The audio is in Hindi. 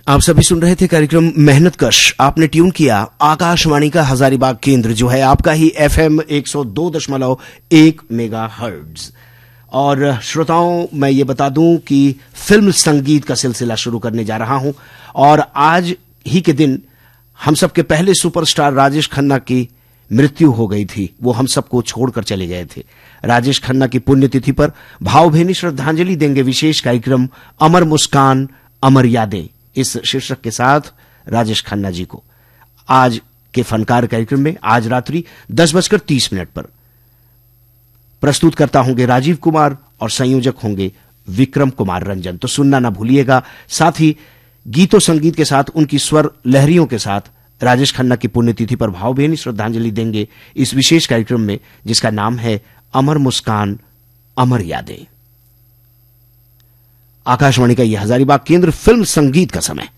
आप सभी सुन रहे थे कार्यक्रम मेहनतकश। आपने ट्यून किया आकाशवाणी का हजारीबाग केंद्र, जो है आपका ही FM 102.1 मेगाहर्ट्ज। और श्रोताओं, मैं ये बता दूं कि फिल्म संगीत का सिलसिला शुरू करने जा रहा हूं। और आज ही के दिन हम सबके पहले सुपरस्टार राजेश खन्ना की मृत्यु हो गई थी। वो हम सबको छोड़कर चले गए थे। राजेश खन्ना की पुण्यतिथि पर भावभीनी श्रद्धांजलि देंगे विशेष कार्यक्रम अमर मुस्कान अमर यादें, इस शीर्षक के साथ राजेश खन्ना जी को आज के फनकार कार्यक्रम में आज रात्रि 10:30 पर प्रस्तुत करता होंगे राजीव कुमार और संयोजक होंगे विक्रम कुमार रंजन। तो सुनना ना भूलिएगा। साथ ही गीतों संगीत के साथ उनकी स्वर लहरियों के साथ राजेश खन्ना की पुण्यतिथि पर भावभीनी श्रद्धांजलि देंगे इस विशेष कार्यक्रम में, जिसका नाम है अमर मुस्कान अमर यादें। आकाशवाणी का यह हजारीबाग केंद्र, फिल्म संगीत का समय।